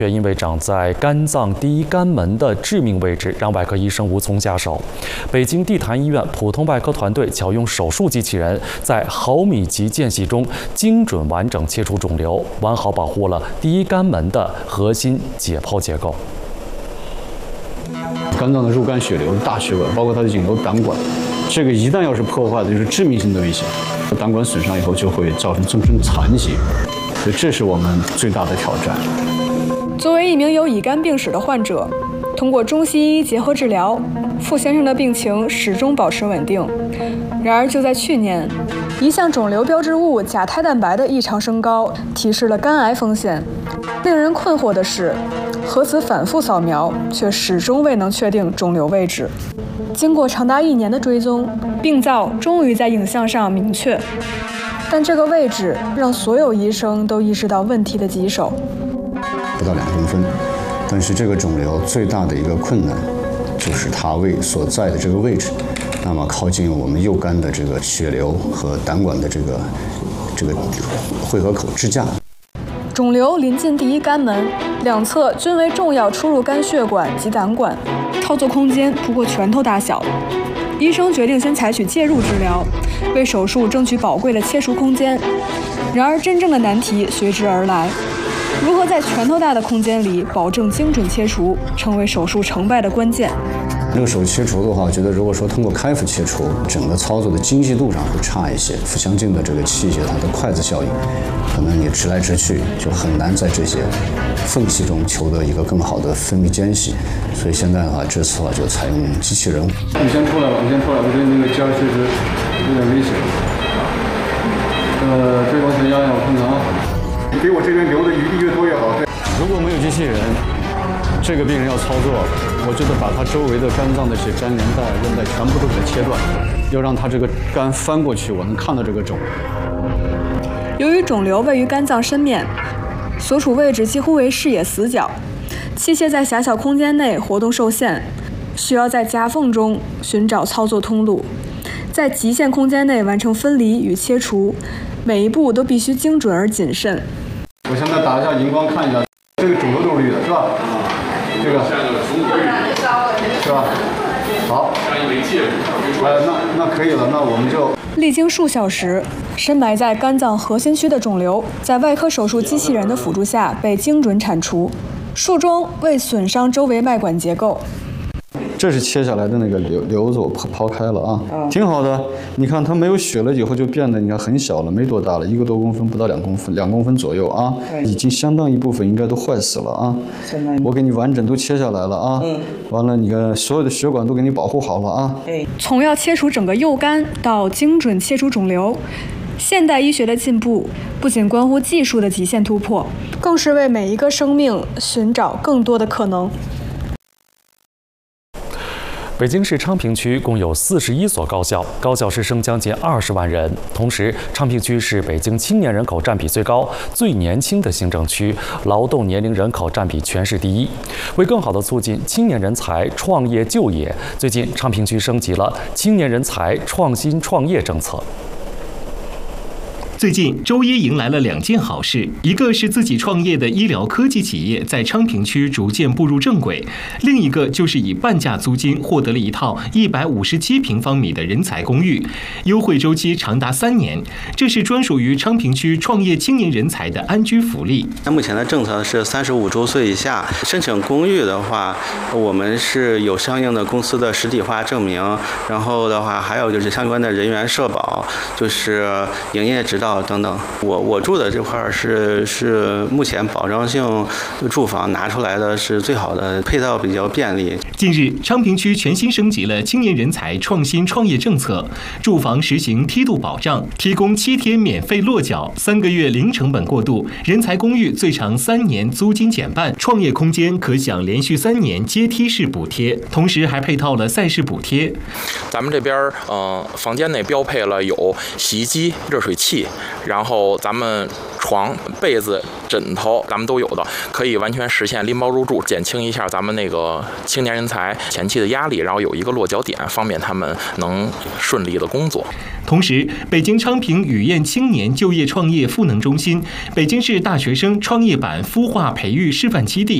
却因为长在肝脏第一肝门的致命位置，让外科医生无从下手。北京地坛医院普通外科团队巧用手术机器人，在毫米级间隙中精准完整切除肿瘤，完好保护了第一肝门的核心解剖结构。 肝脏的入肝血流、大血管，包括它的引流胆管，这个一旦要是破坏的，就是致命性的危险。胆管损伤以后，就会造成终身残疾，所以这是我们最大的挑战。 作为一名有乙肝病史的患者，通过中西医结合治疗，傅先生的病情始终保持稳定。然而，就在去年，一项肿瘤标志物甲胎蛋白的异常升高，提示了肝癌风险。令人困惑的是，核磁反复扫描却始终未能确定肿瘤位置。经过长达1年的追踪，病灶终于在影像上明确，但这个位置让所有医生都意识到问题的棘手。 不到2公分，但是这个肿瘤最大的一个困难，就是它所在的这个位置，那么靠近我们右肝的这个血流和胆管的这个汇合口支架。 肿瘤临近第一肝门，两侧均为重要出入肝血管及胆管，操作空间不过拳头大小。医生决定先采取介入治疗，为手术争取宝贵的切除空间。然而，真正的难题随之而来。如何在拳头大的空间里保证精准切除，成为手术成败的关键。 这个手切除的话，我觉得如果说通过开腹切除，整个操作的精细度上会差一些。腹腔镜的这个器械，它的筷子效应，可能你直来直去，就很难在这些缝隙中求得一个更好的分泌间隙。所以现在的话，这次的话就采用机器人。你先出来吧，我觉得那个尖确实有点危险。这往前压压，我看看啊。给我这边留的余地越多越好。如果没有机器人，这个病人要操作，我就得把他周围的肝脏的这些肝连带、韧带全部都给它切断，要让他这个肝翻过去，我能看到这个肿。 由于肿瘤位于肝脏深面，所处位置几乎为视野死角，器械在狭小空间内活动受限，需要在夹缝中寻找操作通路，在极限空间内完成分离与切除，每一步都必须精准而谨慎。 我现在打一下荧光看一下，这个肿瘤都是绿的，是吧？这个是吧？好，那可以了，那我们就历经数小时，深埋在肝脏核心区的肿瘤，在外科手术机器人的辅助下被精准铲除，术中未损伤周围脉管结构。 这是切下来的那个瘤子，我抛开了啊，挺好的。你看它没有血了以后就变得你看很小了，没多大了，1个多公分，不到2公分，2公分左右啊，已经相当一部分应该都坏死了啊。我给你完整都切下来了啊，完了你看所有的血管都给你保护好了啊。 从要切除整个右肝到精准切除肿瘤，现代医学的进步不仅关乎技术的极限突破，更是为每一个生命寻找更多的可能。 北京市昌平区共有41所高校，高校师生将近20万人。同时，昌平区是北京青年人口占比最高、最年轻的行政区，劳动年龄人口占比全市第1。为更好地促进青年人才创业就业，最近昌平区升级了青年人才创新创业政策。 最近，周一迎来了2件好事，一个是自己创业的医疗科技企业在昌平区逐渐步入正轨，另一个就是以半价租金获得了一套157平方米的人才公寓，优惠周期长达3年，这是专属于昌平区创业青年人才的安居福利。 目前的政策是35周岁以下申请公寓的话，我们是有相应的公司的实体化证明，然后的话还有就是相关的人员社保，就是营业执照等等。我住的这块是目前保障性住房拿出来的是最好的，配套比较便利。 近日，昌平区全新升级了青年人才创新创业政策，住房实行梯度保障，提供7天免费落脚，3个月零成本过渡，人才公寓最长3年租金减半，创业空间可享连续3年阶梯式补贴，同时还配套了赛事补贴。 咱们这边房间内标配了有洗衣机、热水器， 然后咱们床、被子、枕头咱们都有的，可以完全实现拎包入住，减轻一下咱们那个青年人才前期的压力，然后有一个落脚点，方便他们能顺利的工作。 同时，北京昌平雨燕青年就业创业赋能中心、北京市大学生创业板孵化培育示范基地